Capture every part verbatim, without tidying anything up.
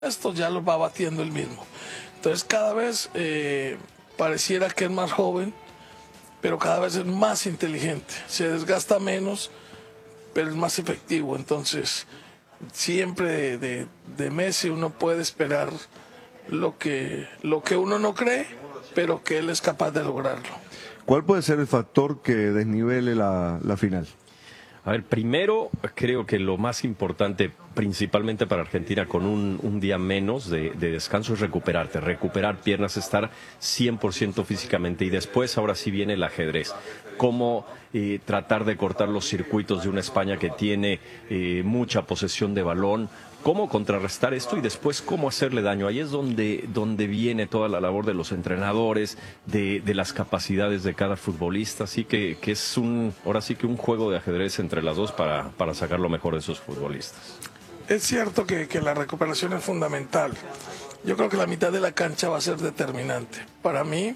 esto ya lo va batiendo él mismo. Entonces cada vez eh, pareciera que es más joven, pero cada vez es más inteligente. Se desgasta menos, pero es más efectivo. Entonces siempre de, de, de Messi uno puede esperar lo que, lo que uno no cree, pero que él es capaz de lograrlo. ¿Cuál puede ser el factor que desnivele la, la final? A ver, primero creo que lo más importante, principalmente para Argentina, con un, un día menos de, de descanso, es recuperarte, recuperar piernas, estar cien por ciento físicamente. Y después, ahora sí viene el ajedrez. Cómo eh, tratar de cortar los circuitos de una España que tiene eh, mucha posesión de balón. Cómo contrarrestar esto y después cómo hacerle daño. Ahí es donde, donde viene toda la labor de los entrenadores, de, de las capacidades de cada futbolista. Así que, que es un, ahora sí que un juego de ajedrez entre las dos para, para sacar lo mejor de esos futbolistas. Es cierto que, que la recuperación es fundamental. Yo creo que la mitad de la cancha va a ser determinante. Para mí,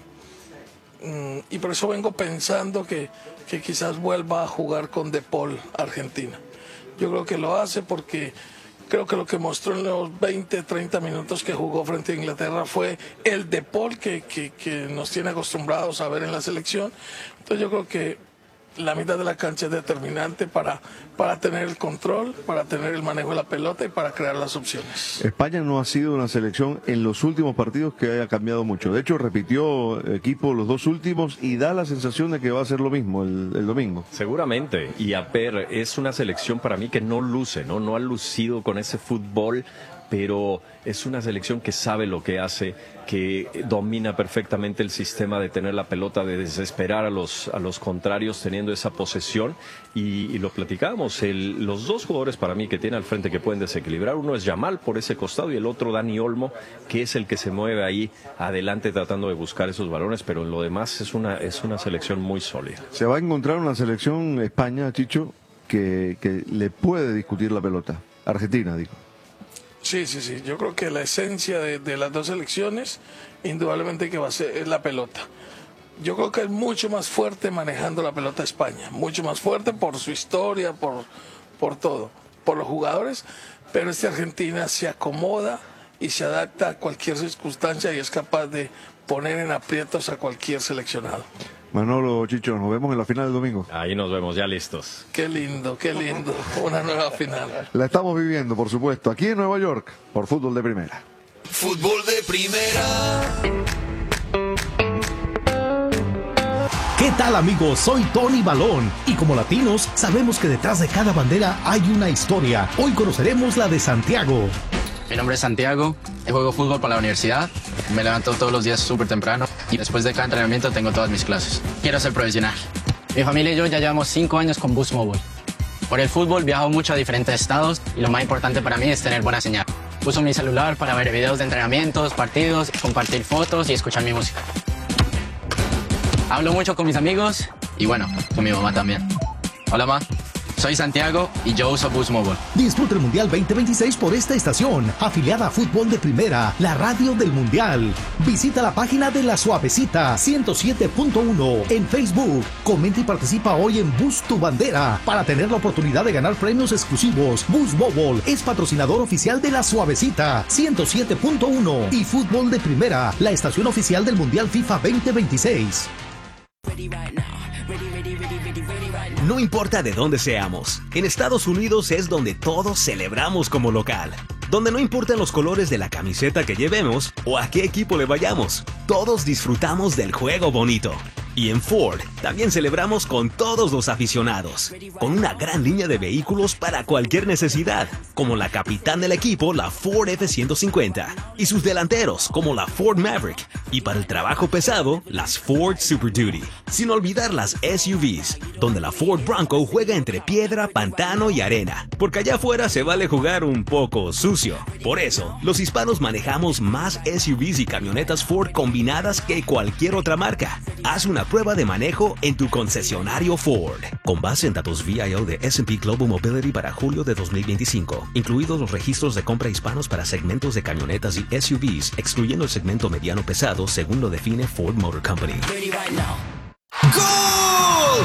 mmm, y por eso vengo pensando que, que quizás vuelva a jugar con De Paul Argentina. Yo creo que lo hace porque creo que lo que mostró en los veinte, treinta minutos que jugó frente a Inglaterra fue el De Paul que, que, que nos tiene acostumbrados a ver en la selección. Entonces yo creo que la mitad de la cancha es determinante para, para tener el control, para tener el manejo de la pelota y para crear las opciones. España no ha sido una selección en los últimos partidos que haya cambiado mucho. De hecho, repitió equipo los dos últimos y da la sensación de que va a hacer lo mismo el, el domingo. Seguramente. Y a ver, es una selección para mí que no luce, ¿no? No ha lucido con ese fútbol, pero es una selección que sabe lo que hace, que domina perfectamente el sistema de tener la pelota, de desesperar a los, a los contrarios teniendo esa posesión. Y, y lo platicábamos, el, los dos jugadores para mí que tiene al frente que pueden desequilibrar, uno es Yamal por ese costado y el otro Dani Olmo, que es el que se mueve ahí adelante tratando de buscar esos balones, pero en lo demás es una, es una selección muy sólida. Se va a encontrar una selección España, Chicho, que, que le puede discutir la pelota. Argentina, digo. Sí, sí, sí. Yo creo que la esencia de, de las dos selecciones, indudablemente que va a ser es la pelota. Yo creo que es mucho más fuerte manejando la pelota España, mucho más fuerte por su historia, por, por todo, por los jugadores, pero esta Argentina se acomoda y se adapta a cualquier circunstancia y es capaz de poner en aprietos a cualquier seleccionado. Manolo, Chicho, nos vemos en la final del domingo. Ahí nos vemos, ya listos. Qué lindo, qué lindo, una nueva final. La estamos viviendo, por supuesto, aquí en Nueva York, por Fútbol de Primera. Fútbol de Primera. ¿Qué tal, amigos? Soy Tony Balón y como latinos sabemos que detrás de cada bandera hay una historia. Hoy conoceremos la de Santiago. Mi nombre es Santiago, yo juego fútbol para la universidad, me levanto todos los días súper temprano y después de cada entrenamiento tengo todas mis clases. Quiero ser profesional. Mi familia y yo ya llevamos cinco años con Boost Mobile. Por el fútbol viajo mucho a diferentes estados y lo más importante para mí es tener buena señal. Uso mi celular para ver videos de entrenamientos, partidos, compartir fotos y escuchar mi música. Hablo mucho con mis amigos y bueno, con mi mamá también. Hola, ma. Soy Santiago y yo uso Boost Mobile. Disfruta el Mundial veinte veintiséis por esta estación, afiliada a Fútbol de Primera, la radio del Mundial. Visita la página de La Suavecita ciento siete punto uno en Facebook. Comenta y participa hoy en Boost tu Bandera para tener la oportunidad de ganar premios exclusivos. Boost Mobile es patrocinador oficial de La Suavecita ciento siete punto uno y Fútbol de Primera, la estación oficial del Mundial FIFA veinte veintiséis. No importa de dónde seamos, en Estados Unidos es donde todos celebramos como local. Donde no importan los colores de la camiseta que llevemos o a qué equipo le vayamos, todos disfrutamos del juego bonito. Y en Ford también celebramos con todos los aficionados, con una gran línea de vehículos para cualquier necesidad, como la capitán del equipo, la Ford F ciento cincuenta, y sus delanteros, como la Ford Maverick, y para el trabajo pesado, las Ford Super Duty. Sin olvidar las S U Vs, donde la Ford Bronco juega entre piedra, pantano y arena, porque allá afuera se vale jugar un poco sucio. Por eso, los hispanos manejamos más S U Vs y camionetas Ford combinadas que cualquier otra marca. Haz una prueba de manejo en tu concesionario Ford. Con base en datos V I O de S and P Global Mobility para julio de dos mil veinticinco, incluidos los registros de compra hispanos para segmentos de camionetas y S U Vs, excluyendo el segmento mediano pesado según lo define Ford Motor Company. ¡Gol!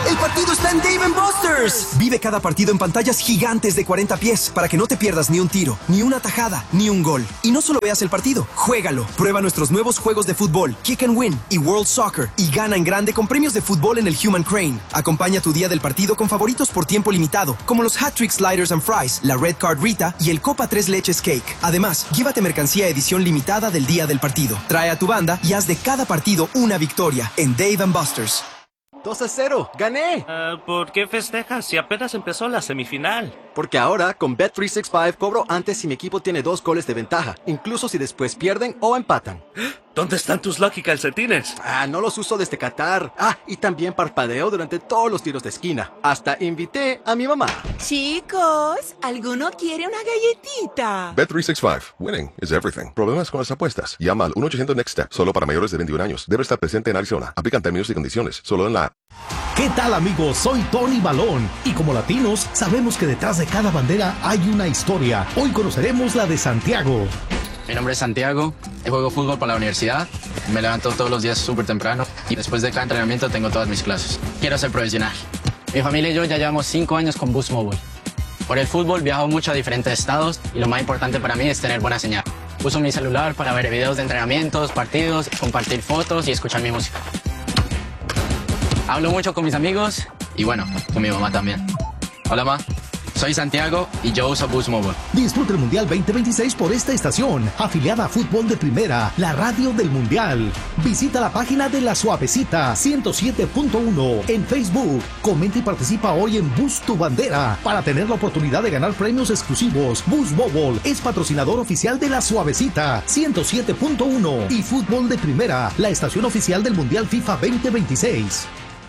¡El partido está en Dave and Buster's! Vive cada partido en pantallas gigantes de cuarenta pies para que no te pierdas ni un tiro, ni una tajada, ni un gol. Y no solo veas el partido, juégalo. Prueba nuestros nuevos juegos de fútbol, Kick and Win y World Soccer, y gana en grande con premios de fútbol en el Human Crane. Acompaña tu día del partido con favoritos por tiempo limitado, como los Hat-Trick Sliders and Fries, la Red Card Rita y el Copa Tres Leches Cake. Además, llévate mercancía edición limitada del día del partido. Trae a tu banda y haz de cada partido una victoria en Dave and Buster's. dos a cero, ¡gané! Uh, ¿Por qué festejas si apenas empezó la semifinal? Porque ahora, con Bet trescientos sesenta y cinco, cobro antes si mi equipo tiene dos goles de ventaja, incluso si después pierden o empatan. ¿Dónde están tus Lucky calcetines? Ah, no los uso desde Qatar. Ah, y también parpadeo durante todos los tiros de esquina. Hasta invité a mi mamá. Chicos, ¿alguno quiere una galletita? Bet trescientos sesenta y cinco. Winning is everything. ¿Problemas con las apuestas? Llama al uno ochocientos next step. Solo para mayores de veintiún años. Debe estar presente en Arizona. Aplican términos y condiciones. Solo en la app. ¿Qué tal, amigos? Soy Tony Balón y como latinos sabemos que detrás de cada bandera hay una historia. Hoy conoceremos la de Santiago. Mi nombre es Santiago, yo juego fútbol para la universidad, me levanto todos los días súper temprano y después de cada entrenamiento tengo todas mis clases. Quiero ser profesional. Mi familia y yo ya llevamos cinco años con Boost Mobile. Por el fútbol viajo mucho a diferentes estados y lo más importante para mí es tener buena señal. Uso mi celular para ver videos de entrenamientos, partidos, compartir fotos y escuchar mi música. Hablo mucho con mis amigos y bueno, con mi mamá también. Hola, ma. Soy Santiago y yo uso Boost Mobile. Disfruta el Mundial veinte veintiséis por esta estación, afiliada a Fútbol de Primera, la radio del Mundial. Visita la página de La Suavecita ciento siete punto uno en Facebook. Comenta y participa hoy en Boost tu Bandera para tener la oportunidad de ganar premios exclusivos. Boost Mobile es patrocinador oficial de La Suavecita ciento siete punto uno y Fútbol de Primera, la estación oficial del Mundial FIFA veinte veintiséis.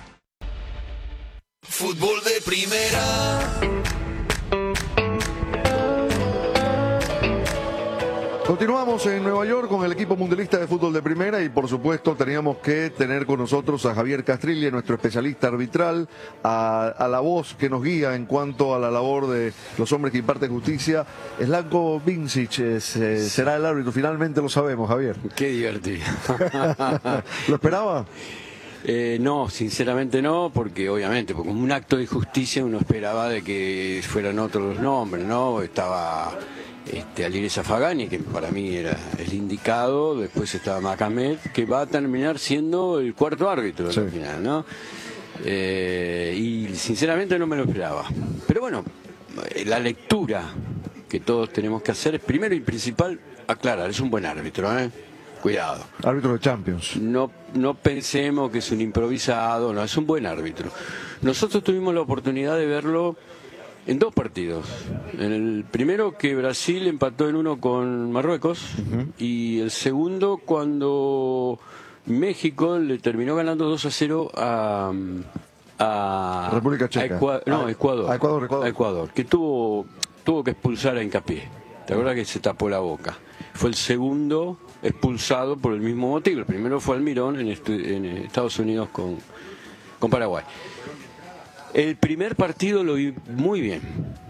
Fútbol de Primera. Continuamos en Nueva York con el equipo mundialista de fútbol de primera y por supuesto teníamos que tener con nosotros a Javier Castrilli, nuestro especialista arbitral, a, a la voz que nos guía en cuanto a la labor de los hombres que imparten justicia. Slatko Vincic es, eh, será el árbitro, finalmente lo sabemos, Javier. Qué divertido. ¿Lo esperaba? Eh, no, sinceramente no, porque obviamente, porque como un acto de justicia uno esperaba de que fueran otros los nombres, ¿no? Estaba este, Alireza Fagani, que para mí era el indicado, después estaba Macamed, que va a terminar siendo el cuarto árbitro sí. al final, ¿no? Eh, y sinceramente no me lo esperaba. Pero bueno, la lectura que todos tenemos que hacer es primero y principal aclarar, es un buen árbitro, ¿eh? Cuidado. Árbitro de Champions. No, no pensemos que es un improvisado, no, es un buen árbitro. Nosotros tuvimos la oportunidad de verlo en dos partidos. En el primero que Brasil empató en uno con Marruecos uh-huh. y el segundo cuando México le terminó ganando dos a cero a, a República Checa. A Ecua, no, a, Ecuador, a Ecuador, Ecuador. A Ecuador, que tuvo, tuvo que expulsar a Hincapié. ¿Te acuerdas que se tapó la boca? Fue el segundo expulsado por el mismo motivo. El primero fue Almirón en, en Estados Unidos con, con Paraguay. El primer partido lo vi muy bien.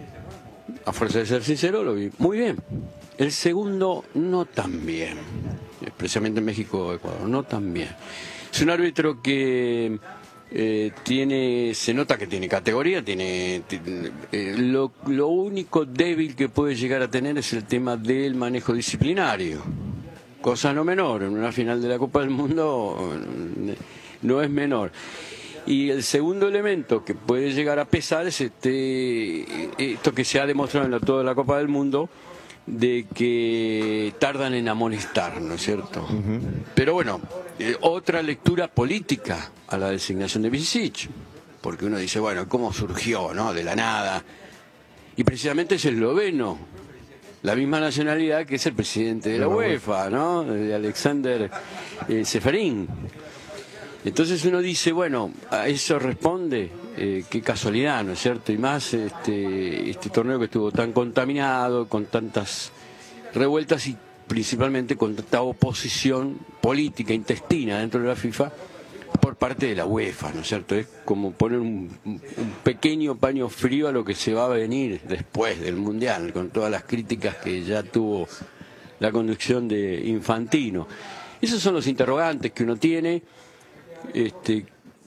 A fuerza de ser sincero, lo vi muy bien. El segundo, no tan bien. Especialmente en México, Ecuador, no tan bien. Es un árbitro que eh, tiene, se nota que tiene categoría, tiene, tiene eh, lo, lo único débil que puede llegar a tener es el tema del manejo disciplinario. Cosa no menor, en una final de la Copa del Mundo no es menor. Y el segundo elemento que puede llegar a pesar es este esto que se ha demostrado en la, toda la Copa del Mundo, de que tardan en amonestar, ¿no es cierto? Uh-huh. Pero bueno, eh, otra lectura política a la designación de Vincic, porque uno dice, bueno, ¿cómo surgió, no? De la nada. Y precisamente es esloveno, la misma nacionalidad que es el presidente de la UEFA, ¿no? De Alexander eh, Seferín. Entonces uno dice, bueno, a eso responde, eh, qué casualidad, ¿no es cierto? Y más este, este torneo que estuvo tan contaminado, con tantas revueltas y principalmente con tanta oposición política intestina dentro de la FIFA por parte de la UEFA, ¿no es cierto? Es como poner un, un pequeño paño frío a lo que se va a venir después del Mundial, con todas las críticas que ya tuvo la conducción de Infantino. Esos son los interrogantes que uno tiene. Este,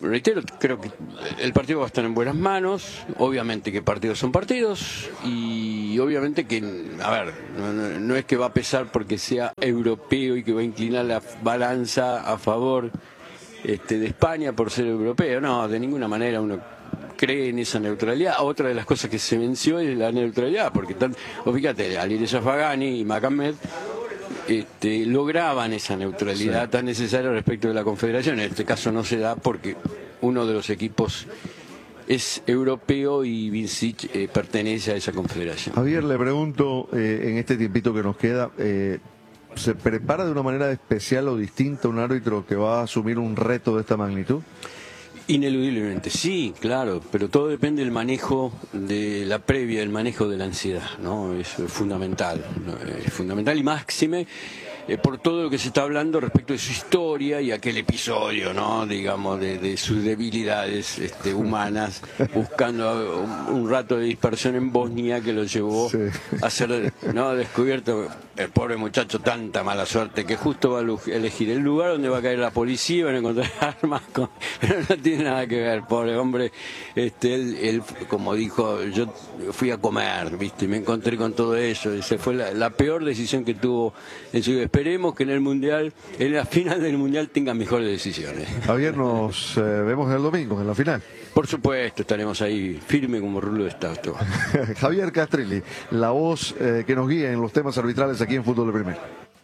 reitero, creo que el partido va a estar en buenas manos. Obviamente que partidos son partidos y obviamente que, a ver, no, no, no es que va a pesar porque sea europeo y que va a inclinar la balanza a favor este, de España por ser europeo. No, de ninguna manera uno cree en esa neutralidad. Otra de las cosas que se mencionó es la neutralidad, porque tan, o fíjate, Alireza Fagani y Mohamed Este, lograban esa neutralidad sí. tan necesaria respecto de la Confederación. En este caso no se da porque uno de los equipos es europeo y Vincic eh, pertenece a esa confederación. Javier, le pregunto, eh, en este tiempito que nos queda, eh, ¿se prepara de una manera especial o distinta un árbitro que va a asumir un reto de esta magnitud? Ineludiblemente, sí, claro, pero todo depende del manejo de la previa, el manejo de la ansiedad, ¿no? Eso es fundamental, ¿no? Es fundamental y máxime eh, por todo lo que se está hablando respecto de su historia y aquel episodio, ¿no? Digamos, de, de sus debilidades este, humanas, buscando un, un rato de dispersión en Bosnia que lo llevó sí. a ser, ¿no? descubierto. El pobre muchacho, tanta mala suerte que justo va a elegir el lugar donde va a caer la policía, van a encontrar armas, con... pero no tiene nada que ver, pobre hombre. Este, él, él, como dijo, yo fui a comer, viste, y me encontré con todo eso. Esa fue la, la peor decisión que tuvo en su vida. Esperemos que en el mundial, en la final del mundial, tenga mejores decisiones. Javier, nos eh, vemos el domingo en la final. Por supuesto, estaremos ahí firme como rulo de estatua. Javier Castrilli, la voz eh, que nos guía en los temas arbitrales aquí en Fútbol de Primera.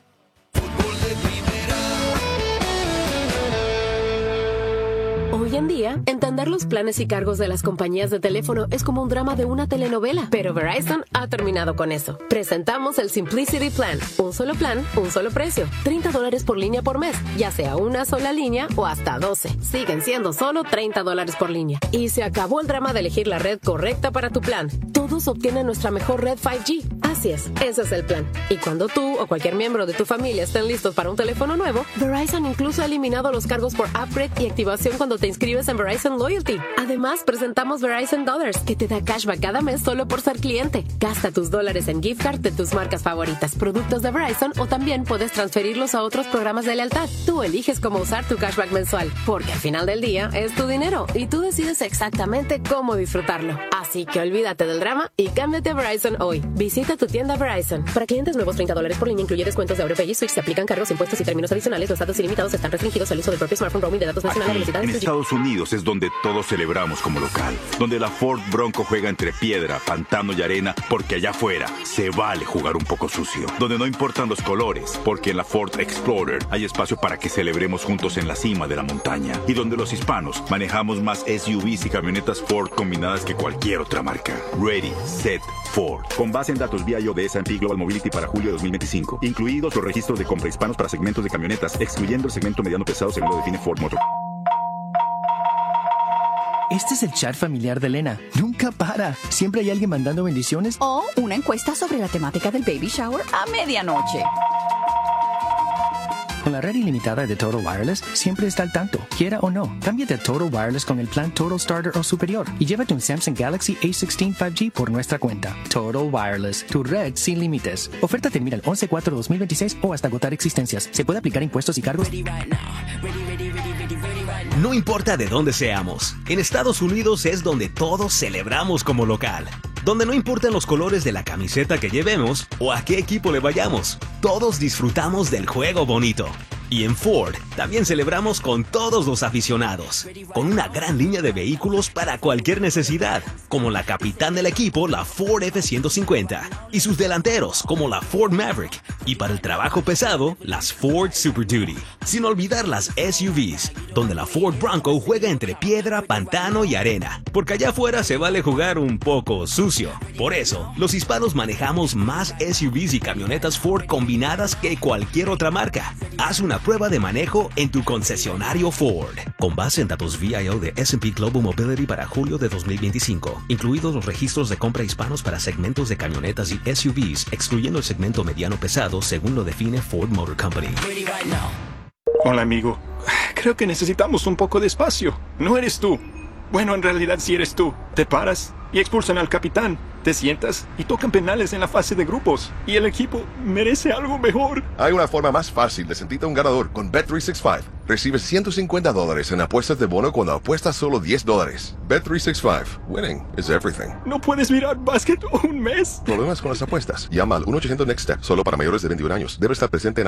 Hoy en día, entender los planes y cargos de las compañías de teléfono es como un drama de una telenovela, pero Verizon ha terminado con eso. Presentamos el Simplicity Plan, un solo plan, un solo precio, treinta dólares por línea por mes, ya sea una sola línea o hasta doce. Siguen siendo solo treinta dólares por línea. Y se acabó el drama de elegir la red correcta para tu plan. Todos obtienen nuestra mejor red cinco G. Así es, ese es el plan. Y cuando tú o cualquier miembro de tu familia estén listos para un teléfono nuevo, Verizon incluso ha eliminado los cargos por upgrade y activación cuando te inscribes en Verizon Loyalty. Además, presentamos Verizon Dollars, que te da cashback cada mes solo por ser cliente. Gasta tus dólares en gift card de tus marcas favoritas, productos de Verizon, o también puedes transferirlos a otros programas de lealtad. Tú eliges cómo usar tu cashback mensual, porque al final del día es tu dinero y tú decides exactamente cómo disfrutarlo. Así que olvídate del drama y cámbiate a Verizon hoy. Visita tu tienda Verizon. Para clientes nuevos, treinta dólares por línea incluye descuentos de AuroPay y Switch. Se aplican cargos, impuestos y términos adicionales. Los datos ilimitados están restringidos al uso del propio smartphone, roaming de datos nacionales, velocidades en Estados Unidos es donde todos celebramos como local, donde la Ford Bronco juega entre piedra, pantano y arena, porque allá afuera se vale jugar un poco sucio, donde no importan los colores, porque en la Ford Explorer hay espacio para que celebremos juntos en la cima de la montaña, y donde los hispanos manejamos más S U Vs y camionetas Ford combinadas que cualquier otra marca. Ready, set, Ford. Con base en datos V I O de S and P Global Mobility para julio de dos mil veinticinco, incluidos los registros de compra hispanos para segmentos de camionetas, excluyendo el segmento mediano pesado según lo define Ford Motor. Este es el chat familiar de Elena. Nunca para. Siempre hay alguien mandando bendiciones. O una encuesta sobre la temática del baby shower a medianoche. Con la red ilimitada de Total Wireless, siempre está al tanto, quiera o no. Cámbiate a Total Wireless con el plan Total Starter o superior y llévate un Samsung Galaxy A dieciséis cinco G por nuestra cuenta. Total Wireless, tu red sin límites. Oferta termina el once cuatro de dos mil veintiséis o hasta agotar existencias. Se puede aplicar impuestos y cargos. No importa de dónde seamos, en Estados Unidos es donde todos celebramos como local. Donde no importan los colores de la camiseta que llevemos o a qué equipo le vayamos, todos disfrutamos del juego bonito. Y en Ford también celebramos con todos los aficionados, con una gran línea de vehículos para cualquier necesidad, como la capitán del equipo, la Ford F ciento cincuenta, y sus delanteros, como la Ford Maverick, y para el trabajo pesado, las Ford Super Duty. Sin olvidar las S U Vs, donde la Ford Bronco juega entre piedra, pantano y arena, porque allá afuera se vale jugar un poco sucio. Por eso, los hispanos manejamos más S U Vs y camionetas Ford combinadas que cualquier otra marca. Haz una prueba de manejo en tu concesionario Ford. Con base en datos V I O de S and P Global Mobility para julio de dos mil veinticinco, incluidos los registros de compra hispanos para segmentos de camionetas y S U Vs, excluyendo el segmento mediano pesado según lo define Ford Motor Company. Hola, amigo. Creo que necesitamos un poco de espacio. No eres tú. Bueno, en realidad sí eres tú. Te paras y expulsan al capitán. Te sientas y tocan penales en la fase de grupos. Y el equipo merece algo mejor. Hay una forma más fácil de sentirte un ganador con Bet trescientos sesenta y cinco. Recibes ciento cincuenta dólares en apuestas de bono cuando apuestas solo diez dólares. Bet trescientos sesenta y cinco. Winning is everything. ¿No puedes mirar básquet un mes? ¿Problemas con las apuestas? Llama al uno ochocientos next step. Solo para mayores de veintiún años. Debe estar presente en